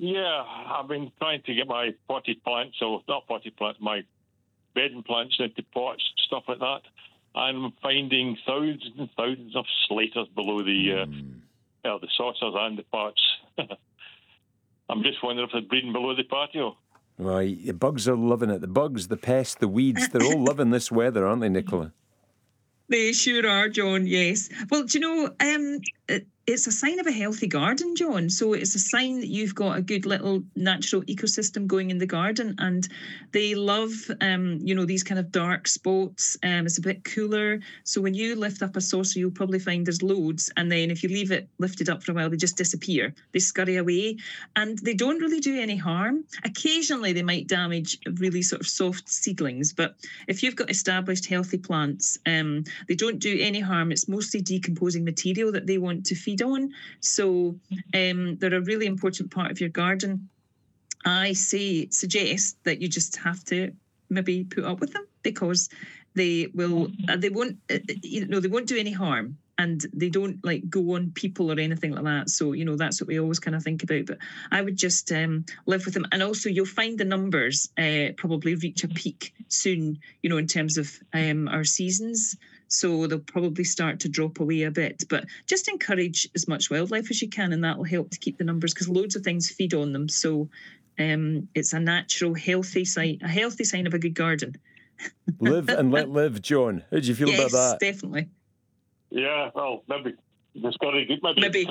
Yeah, I've been trying to get my potted plants, or not potted plants, my bedding plants into pots, stuff like that. And I'm finding thousands and thousands of slaters below the saucers and the pots. I'm just wondering if they're breeding below the patio. Right, the bugs are loving it. The bugs, the pests, the weeds, they're all loving this weather, aren't they, Nicola? They sure are, John, yes. Well, do you know, it's a sign of a healthy garden, John. So it's a sign that you've got a good little natural ecosystem going in the garden. And they love, these kind of dark spots. It's a bit cooler. So when you lift up a saucer, you'll probably find there's loads. And then if you leave it lifted up for a while, they just disappear. They scurry away. And they don't really do any harm. Occasionally, they might damage really sort of soft seedlings. But if you've got established healthy plants, they don't do any harm. It's mostly decomposing material that they want to feed on. So they're a really important part of your garden. I suggest that you just have to maybe put up with them, because they won't do any harm, and they don't like go on people or anything like that. So, that's what we always kind of think about. But I would just live with them. And also you'll find the numbers probably reach a peak soon, in terms of our seasons. So they'll probably start to drop away a bit. But just encourage as much wildlife as you can, and that will help to keep the numbers, because loads of things feed on them. So it's a natural, healthy sign of a good garden. Live and let live, John. How do you feel about that? Yes, definitely. Yeah, well, maybe it's got to maybe.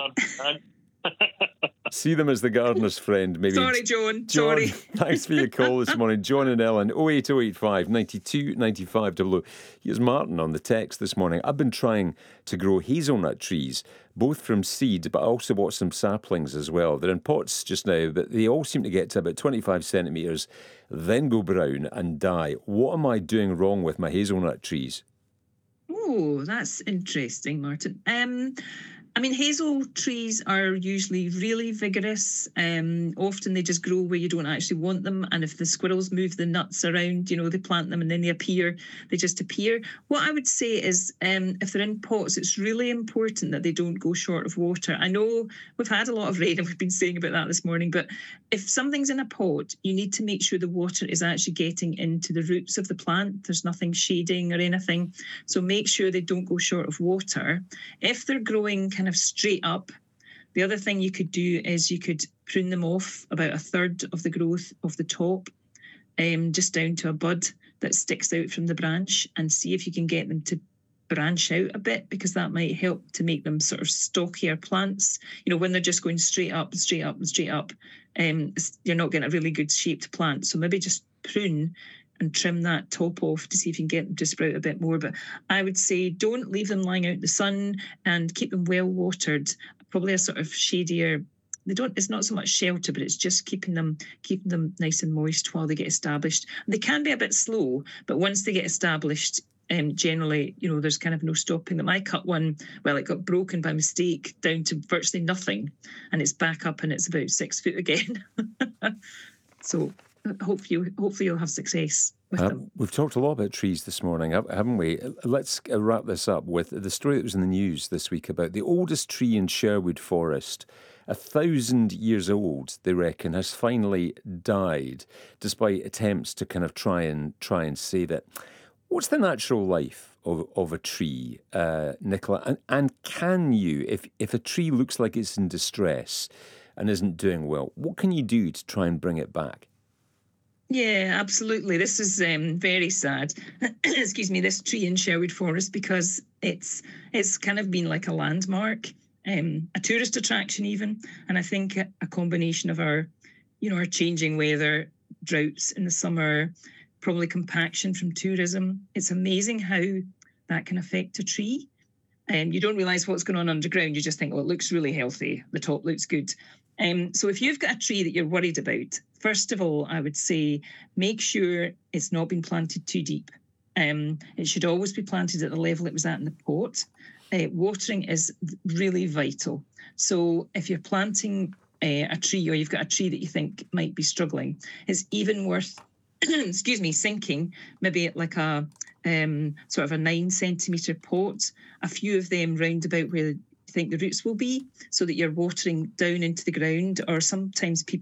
See them as the gardener's friend, maybe. Sorry, John. Sorry. Thanks for your call this morning. John and Ellen, 08085 92 95 00. Here's Martin on the text this morning. I've been trying to grow hazelnut trees, both from seed, but I also bought some saplings as well. They're in pots just now, but they all seem to get to about 25 centimetres, then go brown and die. What am I doing wrong with my hazelnut trees? Oh, that's interesting, Martin. Hazel trees are usually really vigorous. Often they just grow where you don't actually want them. And if the squirrels move the nuts around, they plant them and then they just appear. What I would say is if they're in pots, it's really important that they don't go short of water. I know we've had a lot of rain and we've been saying about that this morning, but if something's in a pot, you need to make sure the water is actually getting into the roots of the plant. There's nothing shading or anything. So make sure they don't go short of water. If they're growing kind of straight up, the other thing you could do is you could prune them off about a third of the growth of the top, just down to a bud that sticks out from the branch, and see if you can get them to branch out a bit, because that might help to make them sort of stockier plants. When they're just going straight up, you're not getting a really good shaped plant. So maybe just prune and trim that top off to see if you can get them to sprout a bit more. But I would say don't leave them lying out in the sun, and keep them well watered. Probably a sort of shadier. It's not so much shelter, but it's just keeping them nice and moist while they get established. And they can be a bit slow, but once they get established, generally, there's kind of no stopping them. I cut one, it got broken by mistake down to virtually nothing, and it's back up and it's about 6 foot again. So hopefully you'll have success with them. We've talked a lot about trees this morning, haven't we? Let's wrap this up with the story that was in the news this week about the oldest tree in Sherwood Forest. 1,000 years old, they reckon, has finally died, despite attempts to kind of try and save it. What's the natural life of a tree, Nicola? And can you, if a tree looks like it's in distress and isn't doing well, what can you do to try and bring it back? Yeah, absolutely. This is very sad. Excuse me, this tree in Sherwood Forest, because it's kind of been like a landmark, a tourist attraction even. And I think a combination of our changing weather, droughts in the summer, probably compaction from tourism. It's amazing how that can affect a tree. You don't realise what's going on underground. You just think, it looks really healthy. The top looks good. So if you've got a tree that you're worried about, first of all, I would say make sure it's not been planted too deep. It should always be planted at the level it was at in the pot. Watering is really vital. So if you're planting a tree, or you've got a tree that you think might be struggling, it's even worth sinking maybe like a sort of a 9 centimetre pot, a few of them round about where you think the roots will be, so that you're watering down into the ground. Or sometimes people